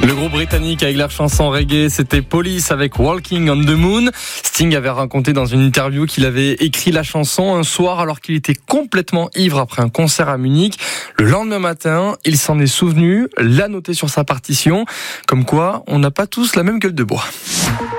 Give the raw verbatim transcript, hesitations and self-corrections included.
Le groupe britannique avec leur chanson reggae, c'était Police avec Walking on the Moon. Sting avait raconté dans une interview qu'il avait écrit la chanson un soir alors qu'il était complètement ivre après un concert à Munich. Le lendemain matin, il s'en est souvenu, l'a noté sur sa partition. Comme quoi, on n'a pas tous la même gueule de bois.